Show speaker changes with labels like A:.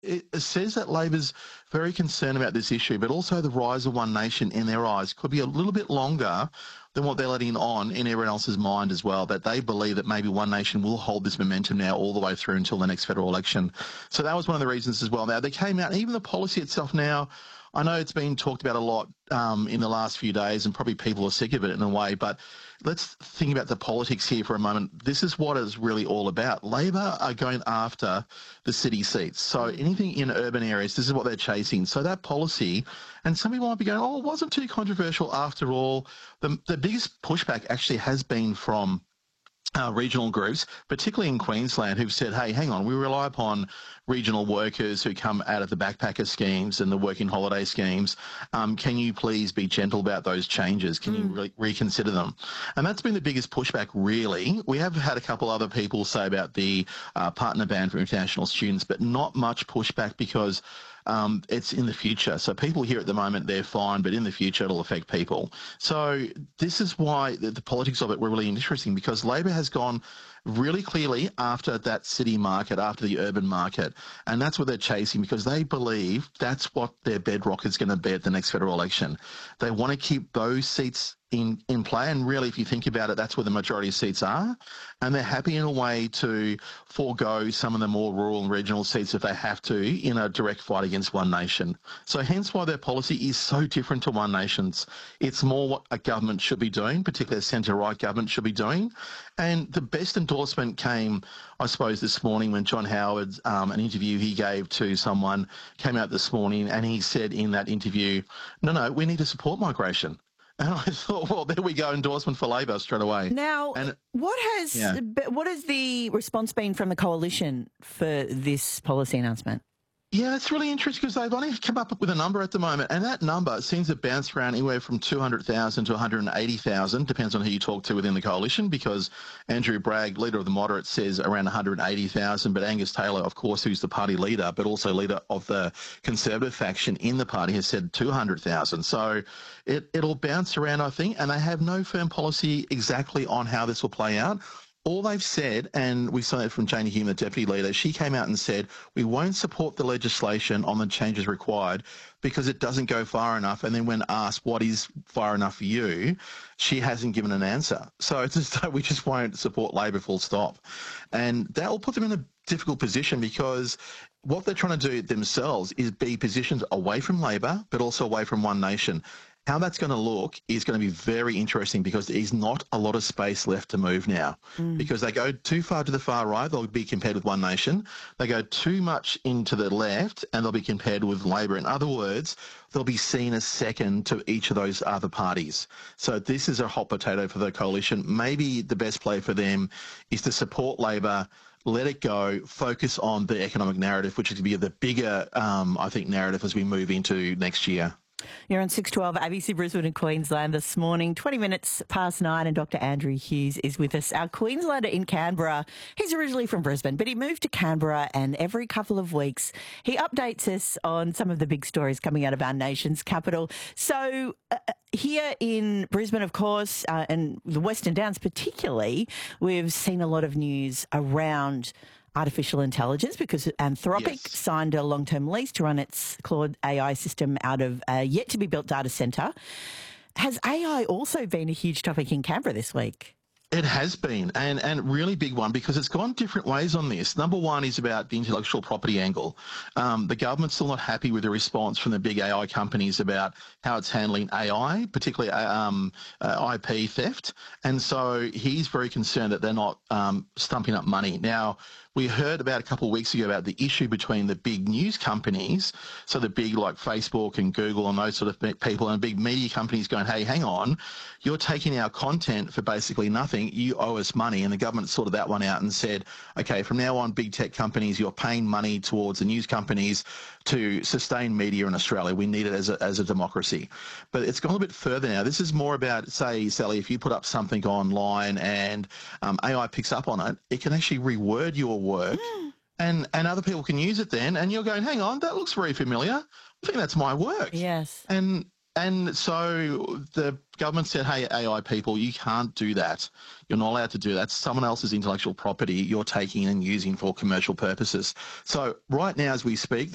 A: it says that Labor's very concerned about this issue, but also the rise of One Nation in their eyes could be a little bit longer than what they're letting on in everyone else's mind as well, that they believe that maybe One Nation will hold this momentum now all the way through until the next federal election. So that was one of the reasons as well. Now, they came out, even the policy itself now, I know it's been talked about a lot in the last few days, and probably people are sick of it in a way, but let's think about the politics here for a moment. This is what it's really all about. Labor are going after the city seats. So anything in urban areas, this is what they're chasing. So that policy, and some people might be going, oh, it wasn't too controversial after all. The biggest pushback actually has been from regional groups, particularly in Queensland, who've said, hey, hang on, we rely upon regional workers who come out of the backpacker schemes and the working holiday schemes. Can you please be gentle about those changes? Can you reconsider them? And that's been the biggest pushback, really. We have had a couple other people say about the partner ban for international students, but not much pushback because it's in the future. So people here at the moment, they're fine, but in the future, it'll affect people. So this is why the politics of it were really interesting, because Labor has gone really clearly after that city market, after the urban market. And that's what they're chasing, because they believe that's what their bedrock is going to be at the next federal election. They want to keep those seats in play. And really, if you think about it, that's where the majority of seats are. And they're happy in a way to forego some of the more rural and regional seats if they have to in a direct fight against One Nation. So hence why their policy is so different to One Nation's. It's more what a government should be doing, particularly a centre-right government should be doing. And the best endorsement came, I suppose, this morning when John Howard, an interview he gave to someone, came out this morning, and he said in that interview, no, we need to support migration. And I thought, well, there we go, endorsement for Labor straight away.
B: Now, what has the response been from the coalition for this policy announcement?
A: Yeah, it's really interesting because they've only come up with a number at the moment, and that number seems to bounce around anywhere from 200,000 to 180,000, depends on who you talk to within the coalition, because Andrew Bragg, leader of the Moderates, says around 180,000, but Angus Taylor, of course, who's the party leader, but also leader of the Conservative faction in the party, has said 200,000. So it'll bounce around, I think, and they have no firm policy exactly on how this will play out. All they've said, and we saw it from Janie Hume, the deputy leader, she came out and said, we won't support the legislation on the changes required because it doesn't go far enough. And then when asked what is far enough for you, she hasn't given an answer. So it's just we just won't support Labor, full stop. And that will put them in a difficult position, because what they're trying to do themselves is be positioned away from Labor, but also away from One Nation. How that's going to look is going to be very interesting, because there's not a lot of space left to move now. Because they go too far to the far right, they'll be compared with One Nation. They go too much into the left, and they'll be compared with Labor. In other words, they'll be seen as second to each of those other parties. So this is a hot potato for the coalition. Maybe the best play for them is to support Labor, let it go, focus on the economic narrative, which is going to be the bigger, I think, narrative as we move into next year.
B: You're on 612 ABC Brisbane and Queensland this morning, 20 minutes past 9, and Dr. Andrew Hughes is with us. Our Queenslander in Canberra, he's originally from Brisbane, but he moved to Canberra, and every couple of weeks he updates us on some of the big stories coming out of our nation's capital. So here in Brisbane, of course, and the Western Downs particularly, we've seen a lot of news around artificial intelligence, because Anthropic signed a long-term lease to run its Claude AI system out of a yet-to-be-built data centre. Has AI also been a huge topic in Canberra this week?
A: It has been, and really big one, because it's gone different ways on this. Number one is about the intellectual property angle. The government's still not happy with the response from the big AI companies about how it's handling AI, particularly IP theft. And so he's very concerned that they're not stumping up money. Now, we heard about a couple of weeks ago about the issue between the big news companies, so the big like Facebook and Google and those sort of people, and big media companies going, hey, hang on, you're taking our content for basically nothing. You owe us money. And the government sorted that one out and said, okay, from now on, big tech companies, you're paying money towards the news companies to sustain media in Australia. We need it as a democracy. But it's gone a bit further now. This is more about, say, Sally, if you put up something online and AI picks up on it, it can actually reword your work. And other people can use it then, and you're going, hang on, that looks very familiar. I think that's my work.
B: Yes.
A: And so the government said, hey, AI people, you can't do that. You're not allowed to do that. It's someone else's intellectual property you're taking and using for commercial purposes. So right now as we speak,